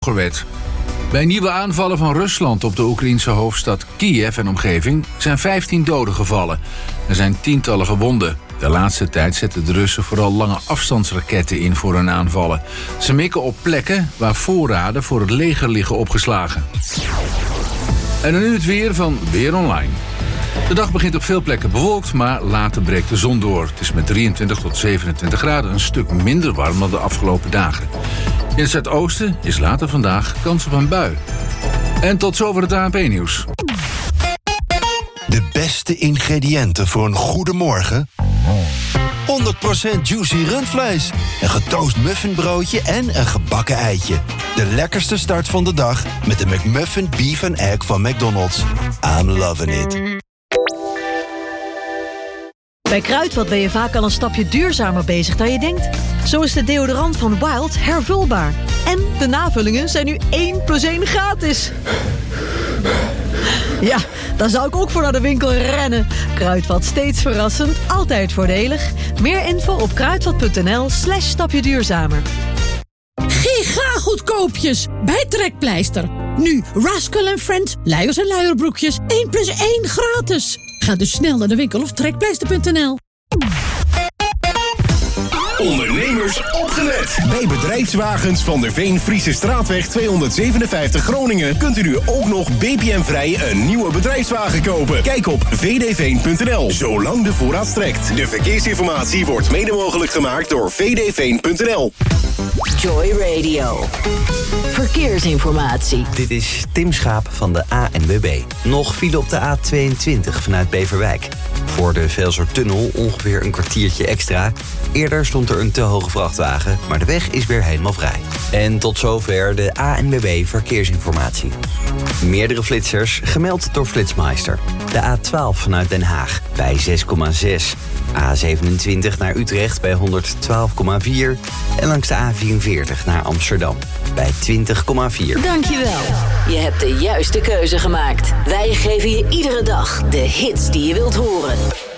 werd. Bij nieuwe aanvallen van Rusland op de Oekraïense hoofdstad Kiev en omgeving zijn 15 doden gevallen. Er zijn tientallen gewonden. De laatste tijd zetten de Russen vooral lange afstandsraketten in voor hun aanvallen. Ze mikken op plekken waar voorraden voor het leger liggen opgeslagen. En dan nu het weer van Weer Online. De dag begint op veel plekken bewolkt, maar later breekt de zon door. Het is met 23 tot 27 graden een stuk minder warm dan de afgelopen dagen. In het zuidoosten is later vandaag kans op een bui. En tot zover het ANP-nieuws. De beste ingrediënten voor een goede morgen? 100% juicy rundvlees, een getoast muffinbroodje en een gebakken eitje. De lekkerste start van de dag met de McMuffin Beef and Egg van McDonald's. I'm loving it. Bij Kruidvat ben je vaak al een stapje duurzamer bezig dan je denkt. Zo is de deodorant van Wild hervulbaar. En de navullingen zijn nu 1+1 gratis. Ja, daar zou ik ook voor naar de winkel rennen. Kruidvat, steeds verrassend, altijd voordelig. Meer info op kruidvat.nl/stapje duurzamer. Giga goedkoopjes bij Trekpleister. Nu Rascal & Friends, luiers en luierbroekjes. 1+1 gratis. Ga dus snel naar de winkel of trekpleister.nl. Ondernemers opgelet! Bij Bedrijfswagens van der Veen Friese Straatweg 257 Groningen kunt u nu ook nog BPM-vrij een nieuwe bedrijfswagen kopen. Kijk op vdveen.nl, zolang de voorraad strekt. De verkeersinformatie wordt mede mogelijk gemaakt door vdveen.nl. Joy Radio. Verkeersinformatie. Dit is Tim Schaap van de ANWB. Nog file op de A22 vanuit Beverwijk. Voor de Velsertunnel ongeveer een kwartiertje extra. Eerder stond er een te hoge vrachtwagen, maar de weg is weer helemaal vrij. En tot zover de ANWB Verkeersinformatie. Meerdere flitsers gemeld door Flitsmeister. De A12 vanuit Den Haag bij 6,6. A27 naar Utrecht bij 112,4. En langs de A44 naar Amsterdam bij 20,4. Dankjewel. Je hebt de juiste keuze gemaakt. Wij geven je iedere dag de hits die je wilt horen.